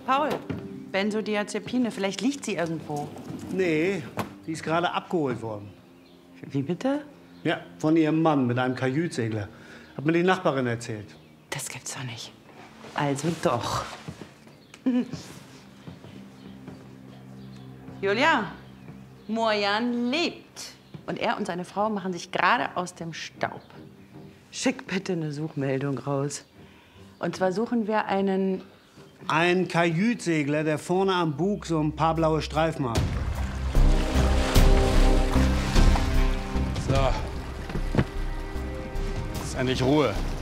Paul, Benzodiazepine, vielleicht liegt sie irgendwo. Nee, die ist gerade abgeholt worden. Wie bitte? Ja, von ihrem Mann mit einem Kajütsegler. Hat mir die Nachbarin erzählt. Das gibt's doch nicht. Also doch. Julia, Morjan lebt. Und er und seine Frau machen sich gerade aus dem Staub. Schick bitte eine Suchmeldung raus. Und zwar suchen wir einen... Ein Kajütsegler, der vorne am Bug so ein paar blaue Streifen hat. So. Jetzt endlich Ruhe.